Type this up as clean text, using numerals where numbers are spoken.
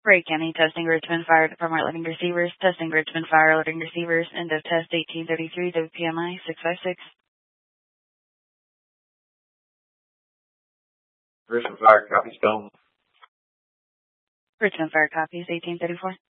Ray County, testing Richmond Fire Department loading receivers, testing Richmond Fire loading receivers, end of test 1833, WPMI 656. Richmond Fire, copy, Stone. Richmond Fire copies 1834.